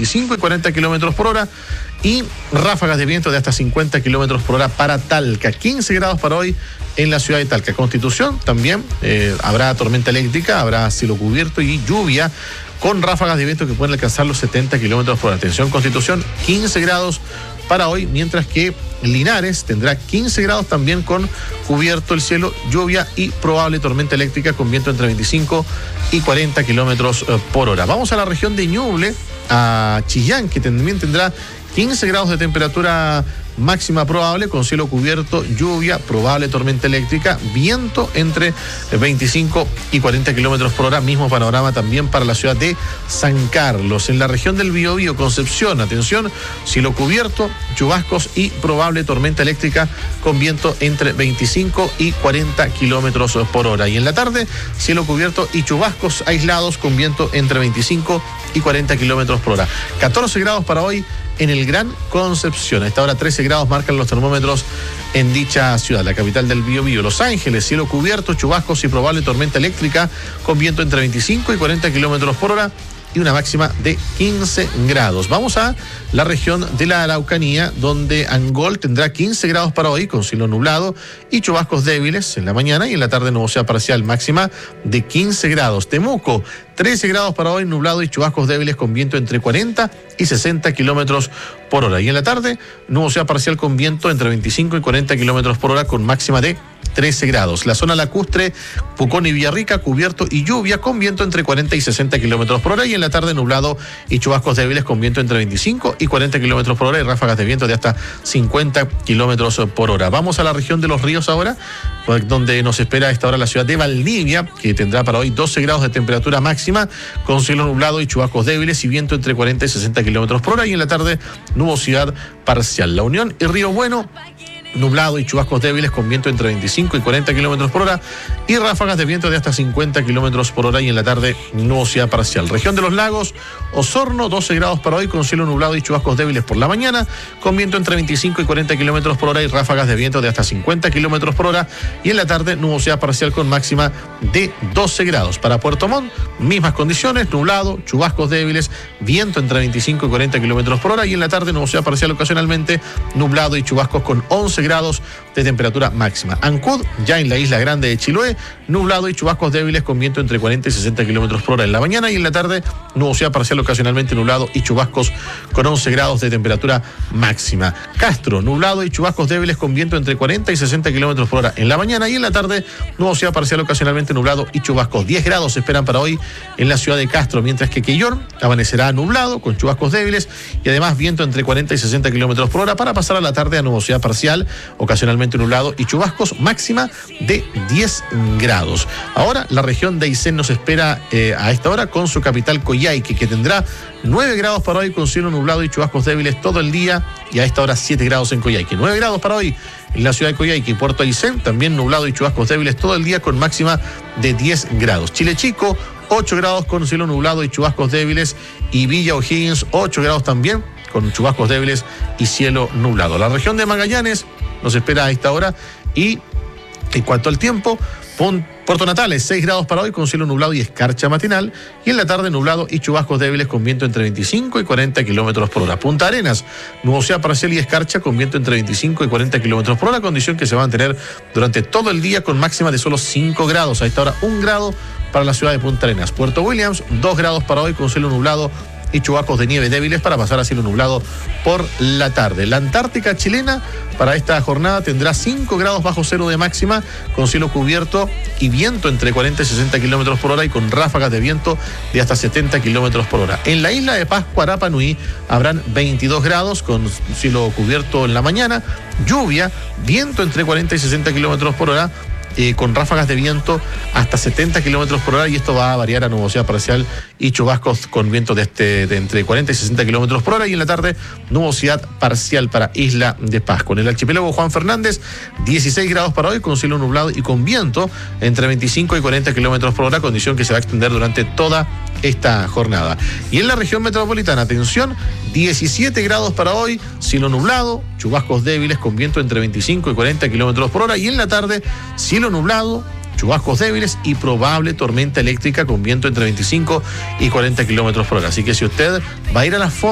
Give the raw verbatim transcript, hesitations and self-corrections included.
veinticinco y cuarenta kilómetros por hora, y ráfagas de viento de hasta cincuenta kilómetros por hora para Talca. quince grados para hoy en la ciudad de Talca. Constitución también eh, habrá tormenta eléctrica, habrá cielo cubierto y lluvia con ráfagas de viento que pueden alcanzar los setenta kilómetros por hora. Atención, Constitución, quince grados para hoy, mientras que Linares tendrá quince grados también con cubierto el cielo, lluvia y probable tormenta eléctrica con viento entre veinticinco y cuarenta kilómetros por hora. Vamos a la región de Ñuble, a Chillán, que también tendrá quince grados de temperatura máxima probable, con cielo cubierto, lluvia, probable tormenta eléctrica, viento entre veinticinco y cuarenta kilómetros por hora. Mismo panorama también para la ciudad de San Carlos. En la región del Biobío, Concepción, atención, cielo cubierto, chubascos y probable tormenta eléctrica con viento entre veinticinco y cuarenta kilómetros por hora. Y en la tarde, cielo cubierto y chubascos aislados con viento entre veinticinco y cuarenta kilómetros por hora. catorce grados para hoy en el Gran Concepción. A esta hora trece grados marcan los termómetros en dicha ciudad, la capital del Biobío. Los Ángeles, cielo cubierto, chubascos y probable tormenta eléctrica con viento entre veinticinco y cuarenta kilómetros por hora y una máxima de quince grados. Vamos a la región de la Araucanía, donde Angol tendrá quince grados para hoy con cielo nublado y chubascos débiles en la mañana, y en la tarde nubosidad parcial, máxima de quince grados. Temuco, trece grados para hoy, nublado y chubascos débiles con viento entre cuarenta y sesenta kilómetros por hora. Y en la tarde, nubosidad parcial con viento entre veinticinco y cuarenta kilómetros por hora con máxima de trece grados. La zona lacustre, Pucón y Villarrica, cubierto y lluvia con viento entre cuarenta y sesenta kilómetros por hora, y en la tarde nublado y chubascos débiles con viento entre veinticinco y cuarenta kilómetros por hora y ráfagas de viento de hasta cincuenta kilómetros por hora. Vamos a la región de los ríos ahora, donde nos espera a esta hora la ciudad de Valdivia, que tendrá para hoy doce grados de temperatura máxima con cielo nublado y chubascos débiles y viento entre cuarenta y sesenta kilómetros por hora, y en la tarde nubosidad parcial. La Unión y Río Bueno, nublado y chubascos débiles con viento entre veinticinco y cuarenta kilómetros por hora y ráfagas de viento de hasta cincuenta kilómetros por hora, y en la tarde nubosidad parcial. Región de los Lagos, Osorno, doce grados para hoy con cielo nublado y chubascos débiles por la mañana con viento entre veinticinco y cuarenta kilómetros por hora y ráfagas de viento de hasta cincuenta kilómetros por hora, y en la tarde nubosidad parcial con máxima de doce grados. Para Puerto Montt, mismas condiciones, nublado, chubascos débiles, viento entre veinticinco y cuarenta kilómetros por hora, y en la tarde nubosidad parcial ocasionalmente, nublado y chubascos con once grados de temperatura máxima. Ancud, ya en la isla grande de Chiloé, nublado y chubascos débiles con viento entre cuarenta y sesenta kilómetros por hora en la mañana, y en la tarde nubosidad parcial ocasionalmente, nublado y chubascos con once grados de temperatura máxima. Castro, nublado y chubascos débiles con viento entre cuarenta y sesenta kilómetros por hora en la mañana, y en la tarde nubosidad parcial ocasionalmente, nublado y chubascos. diez grados se esperan para hoy en la ciudad de Castro, mientras que Quellón amanecerá nublado con chubascos débiles y además viento entre cuarenta y sesenta kilómetros por hora, para pasar a la tarde a nubosidad parcial, ocasionalmente nublado y chubascos, máxima de diez grados. Ahora la región de Aysén nos espera eh, a esta hora con su capital Coyhaique, que tendrá nueve grados para hoy con cielo nublado y chubascos débiles todo el día, y a esta hora siete grados en Coyhaique. nueve grados para hoy en la ciudad de Coyhaique y Puerto Aysén, también nublado y chubascos débiles todo el día con máxima de diez grados. Chile Chico, ocho grados con cielo nublado y chubascos débiles, y Villa O'Higgins, ocho grados también con chubascos débiles y cielo nublado. La región de Magallanes nos espera a esta hora, y en cuanto al tiempo, Puerto Natales, seis grados para hoy con cielo nublado y escarcha matinal, y en la tarde nublado y chubascos débiles con viento entre veinticinco y cuarenta kilómetros por hora. Punta Arenas, nubosidad parcial y escarcha con viento entre veinticinco y cuarenta kilómetros por hora, condición que se va a mantener durante todo el día con máxima de solo cinco grados. A esta hora un grado para la ciudad de Punta Arenas. Puerto Williams, dos grados para hoy con cielo nublado y chubascos de nieve débiles, para pasar a cielo nublado por la tarde. La Antártica chilena para esta jornada tendrá cinco grados bajo cero de máxima, con cielo cubierto y viento entre cuarenta y sesenta kilómetros por hora, y con ráfagas de viento de hasta setenta kilómetros por hora. En la isla de Pascua, Rapa Nui, habrán veintidós grados con cielo cubierto en la mañana, lluvia, viento entre cuarenta y sesenta kilómetros por hora, Eh, con ráfagas de viento hasta setenta kilómetros por hora, y esto va a variar a nubosidad parcial y chubascos con viento de, este, de entre cuarenta y sesenta kilómetros por hora, y en la tarde nubosidad parcial para Isla de Pascua. En el archipiélago Juan Fernández, dieciséis grados para hoy con cielo nublado y con viento entre veinticinco y cuarenta kilómetros por hora, condición que se va a extender durante toda esta jornada. Y en la región metropolitana, atención, diecisiete grados para hoy, cielo nublado, chubascos débiles con viento entre veinticinco y cuarenta kilómetros por hora, y en la tarde cielo nublado, chubascos débiles y probable tormenta eléctrica con viento entre veinticinco y cuarenta kilómetros por hora. Así que si usted va a ir a las